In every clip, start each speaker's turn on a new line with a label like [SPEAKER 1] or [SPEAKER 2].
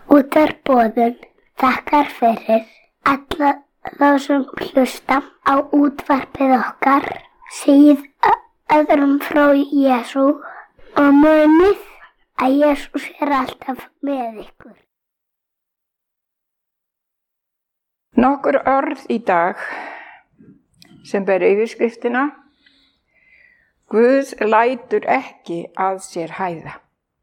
[SPEAKER 1] Útvarpsboðun þakkar fyrir alla þá sem hlusta á útvarpið okkar, segið öðrum frá Jesú og munið að Jesús alltaf með ykkur.
[SPEAKER 2] Nokkur orð í dag sem ber yfirskriftina Guð lætur ekki að sér hæða.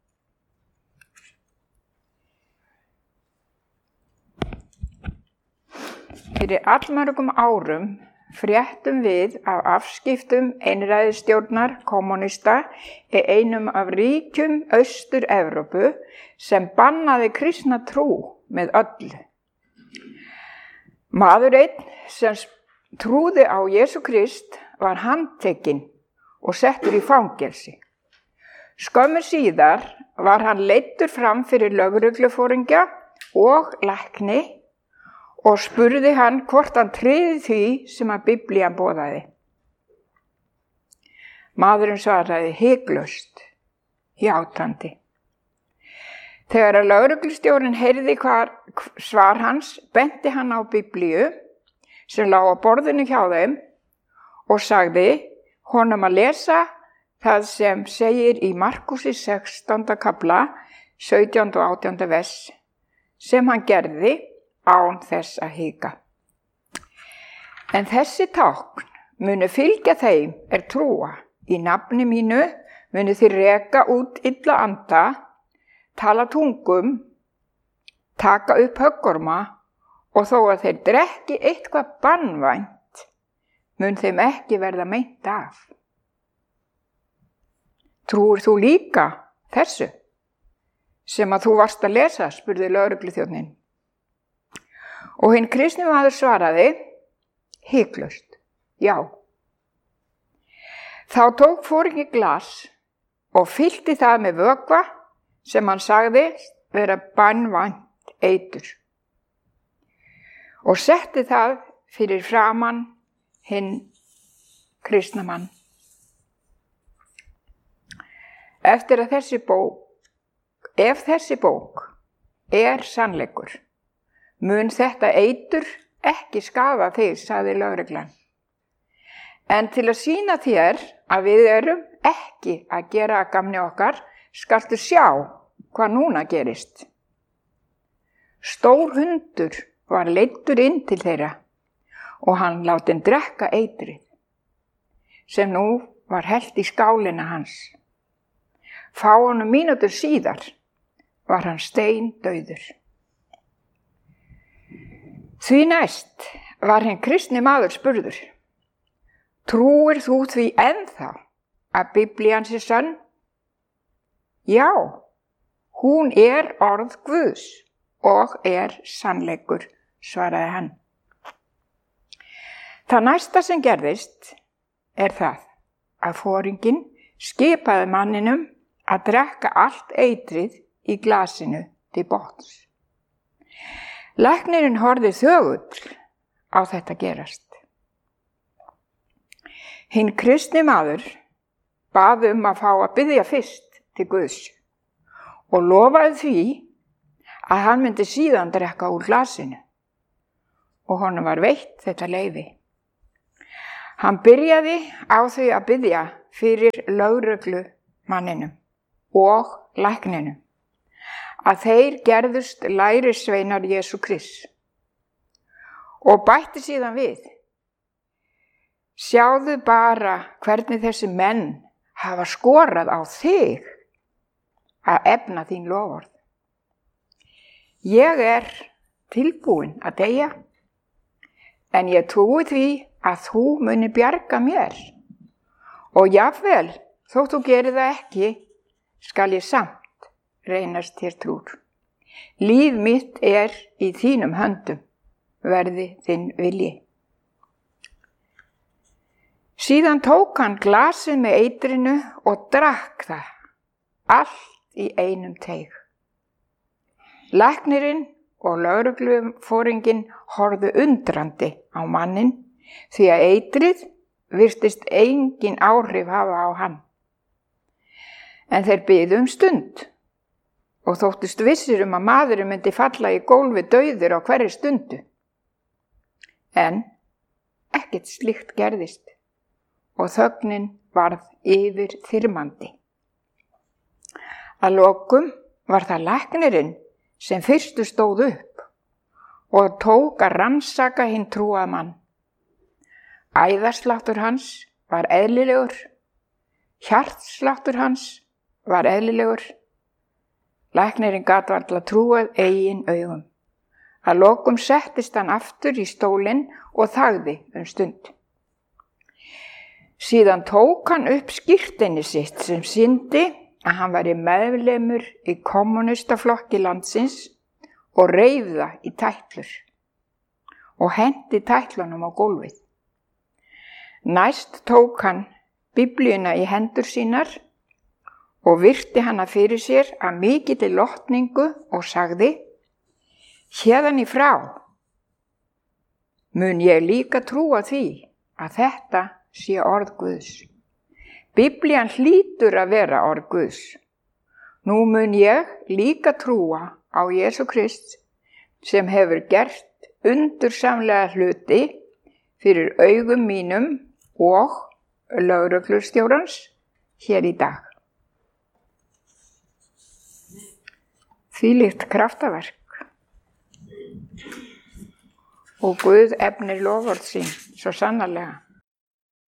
[SPEAKER 2] Fyrir allmörgum árum fréttum við af afskiptum einræðisstjórnar kommúnista í einum af ríkjum Austur-Evrópu sem bannaði kristna trú með öllu. Maður einn sem trúði á Jesú Krist var handtekinn og settur í fangelsi. Skömmu síðar var hann leiddur fram fyrir lögregluforingja og lækni og spurði hann hvort hann tryði því sem að Biblían boðaði. Maðurinn svaraði hiklaust, játandi. Þegar að lögreglustjórinn heyrði svar hans, benti hann á Biblíu sem lá á borðinu hjá þeim og sagði honum að lesa það sem segir í Markusi 16. kapla, 17. og 18. vers, sem hann gerði án þess að hika. En þessi tákn munu fylgja þeim trúa. Í nafni mínu munu þið reka út illa anda, tala tungum, taka upp höggorma og þó að þeir drekki eitthvað banvænt, mun þeim ekki verða meint af. Trúir þú líka þessu sem að þú varst að lesa, spurði lögregluþjónninn. Og hinn kristni maður svaraði, hiklaust, já. Þá tók foringi glas og fyllti það með vökva sem hann sagði vera banvænt eitur og setti það fyrir framan hinn kristna mann. Ef þessi bók sannleikur, mun þetta eitur ekki skaða þig, sagði lögreglan. En til að sýna þér að við erum ekki að gera að gamni okkar, skaltu sjá hvað núna gerist. Stór hundur var leiddur inn til þeirra og hann látinn drekka eitrið, sem nú var hellt í skálina hans. Fáeinum mínútur síðar var hann steindauður. Því næst var hinn kristni maður spurður, trúir þú því ennþá að Biblían sé sönn? Já, hún orð Guðs og sannleikur, svaraði hann. Það næsta sem gerðist það að foringinn skipaði manninum að drekka allt eitrið í glasinu til botns. Læknirinn horfði þögull á þetta gerast. Hinn kristni maður bað að fá að biðja fyrst til Guðs og lofaði því að hann myndi síðan drekka úr glasinu og honum var veitt þetta leyfi. Hann byrjaði á því að biðja fyrir lögreglumanninum og lækninum að þeir gerðust lærisveinar Jesú Krists og bætti síðan við, sjáðu bara hvernig þessi menn hafa skorað á þig að efna þín loforð. Ég tilbúin að deyja, en ég trúi því að þú muni bjarga mér og jafnvel þótt þú gerir það ekki, skal ég samt reynast þér trúr. Líf mitt í þínum höndum, verði þinn vilji. Síðan tók hann glasið með eitrinu og drakk það, allt í einum teyg. Læknirinn og lögregluforinginn horfðu undrandi á manninn því að eitrið virtist engin áhrif hafa á hann. En þeir biðu stund og þóttust vissir að maðurinn myndi falla í gólfi dauður á hverri stundu. En ekkert slíkt gerðist og þögnin varð yfir þyrmandi. Að lokum var það læknirinn sem fyrstu stóð upp og tók að rannsaka hinn trúað mann. Æðasláttur hans var eðlilegur, hjartsláttur hans var eðlilegur. Læknirinn gat varla trúað eigin augum. Að lokum settist hann aftur í stólinn og þagði stund. Síðan tók hann upp skírteini sitt sem sýndi að hann væri meðlimur í kommúnistaflokki landsins og reif það í tætlur og henti tætlunum á gólfið. Næst tók hann Biblíuna í hendur sínar og virti hana fyrir sér af mikilli lotningu og sagði: Héðan í frá mun ég líka trúa því að þetta sé orð Guðs. Biblían hlýtur að vera orð Guðs. Nú mun ég líka trúa á Jesú Krist sem hefur gert undursamlega hluti fyrir augum mínum og lögreglustjórans hér í dag. Þvílíkt kraftaverk. Og Guð efnir loforð sín svo sannarlega.